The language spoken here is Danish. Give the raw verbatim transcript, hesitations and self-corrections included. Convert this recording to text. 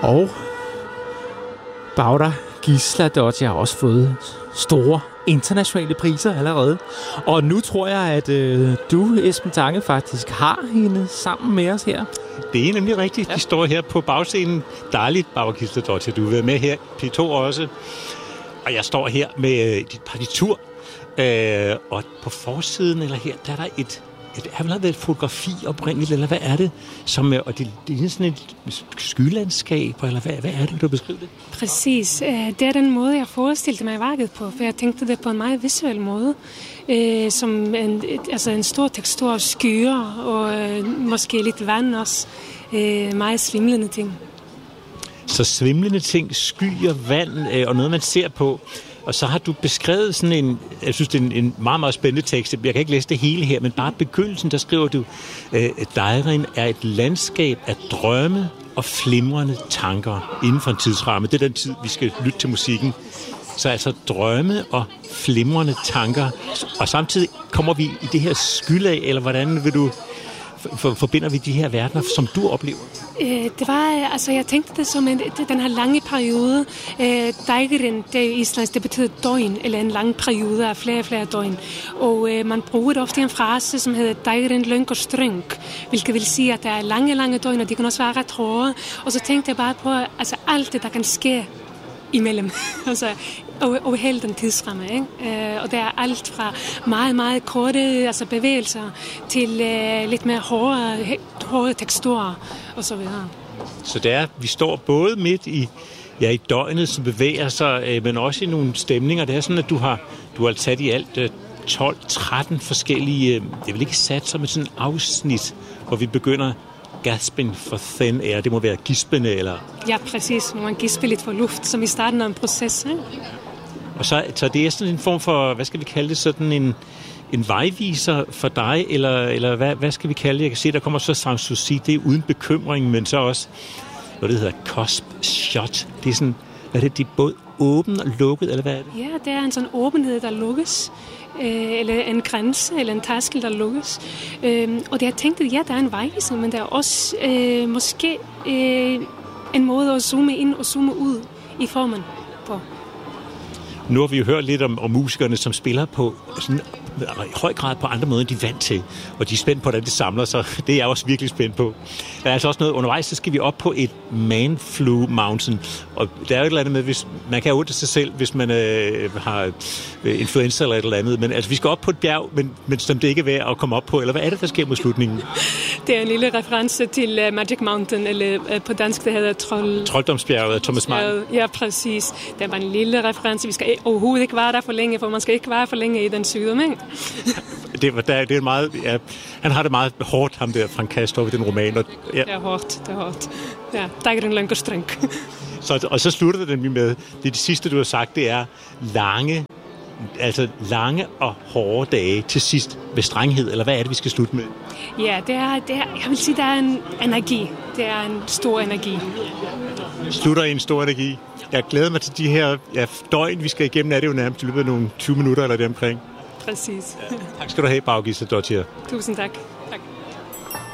Og Bagder Gísladóttir har også fået store internationale priser allerede. Og nu tror jeg, at øh, du, Esben Tange, faktisk har hende sammen med os her. Det er nemlig rigtigt. Ja. De står her på bagscenen. Dejligt, Bagder Gísladóttir. Du er med her. P to også. Og jeg står her med øh, dit partitur. Øh, og på forsiden, eller her, der er der et... Det har vel været et fotografi oprindeligt, eller hvad er det? Som, og det, det er sådan et skylandskab, eller hvad, hvad er det, du beskriver det? Præcis. Det er den måde, jeg forestillede mig værket på, for jeg tænkte det på en meget visuel måde. Som en, altså en stor tekstur af skyer, og måske lidt vand også. Meget svimlende ting. Så svimlende ting, skyer, vand, og noget, man ser på. Og så har du beskrevet sådan en, jeg synes, det er en, en meget, meget spændende tekst. Jeg kan ikke læse det hele her, men bare begyndelsen, der skriver du, at Dejren er et landskab af drømme og flimrende tanker inden for en tidsramme. Det er den tid, vi skal lytte til musikken. Så altså drømme og flimrende tanker. Og samtidig kommer vi i det her skylag, eller hvordan vil du... For, forbinder vi de her verdener, som du oplever? Det var, altså jeg tænkte det som en, den her lange periode. Dejren, det er islandsk, det betyder døgn, eller en lang periode af flere og flere døgn. Og øh, man bruger det ofte i en frase, som hedder Dejren løng og strøng, hvilket vil sige, at der er lange, lange døgn, og de kan også være ret hårde. Og så tænkte jeg bare på, altså alt det, der kan ske imellem. altså over, over hele den tidsramme, ikke? Øh, og der er alt fra meget, meget korte altså bevægelser til øh, lidt mere hårde, hårde teksturer og så videre. Så det er, vi står både midt i, ja, i døgnet, som bevæger sig, øh, men også i nogle stemninger. Det er sådan, at du har, du har sat i alt øh, tolv tretten forskellige, øh, det vil ikke sat som et sådan afsnit, hvor vi begynder gasping for thin air. Det må være gispende, eller... Ja, præcis. Når man gisper lidt for luft, som i starten af en proces, ikke? Og så, så det er sådan en form for, hvad skal vi kalde det, sådan en, en vejviser for dig, eller, eller hvad, hvad skal vi kalde det? Jeg kan se, der kommer så Sanssouci, det er uden bekymring, men så også, hvad det hedder, cusp shot. Det er sådan, hvad er det, det er både åben og lukket, eller hvad er det? Ja, det er en sådan åbenhed, der lukkes, øh, eller en grænse, eller en taskel, der lukkes. Øh, og det jeg tænkte, ja, der er en vejviser, men der er også øh, måske øh, en måde at zoome ind og zoome ud i formen på. Nu har vi jo hørt lidt om, om musikerne, som spiller på sådan, i høj grad på andre måder, end de er vant til. Og de er spændt på, hvordan det samler sig. Det er jeg også virkelig spændt på. Der er altså også noget undervejs, så skal vi op på et Man-Flu Mountain. Og der er jo et eller andet med, hvis man kan ondt af sig selv, hvis man øh, har influenza eller et eller andet. Men altså, vi skal op på et bjerg, men, men som det ikke er værd at komme op på. Eller hvad er det, der sker mod slutningen? Det er en lille reference til uh, Magic Mountain, eller uh, på dansk, det hedder Trold... Trolddomsbjerget af Thomas Mann. Ja, præcis. Det er bare en lille reference. Vi skal overhovedet ikke være der for længe, for man skal ikke være for længe i den sygdom, ikke? det, der, det er meget, ja, han har det meget hårdt, ham der, Frank Castorp, i den roman. Og, ja. Det er hårdt, det er hårdt. Ja, Dejren løng og strøng. Så, og så slutter det nemlig med, det, det sidste, du har sagt, det er lange, altså lange og hårde dage til sidst med strenghed, eller hvad er det, vi skal slutte med? Ja, det er, det er, jeg vil sige, det er en energi. Det er en stor energi. Slutter i en stor energi. Jeg glæder mig til de her ja, døgn, vi skal igennem. Er det jo nærmest i løbet af nogle tyve minutter eller det omkring? Præcis. Ja, tak skal du have, Bagder Gísladóttir. Tusind tak.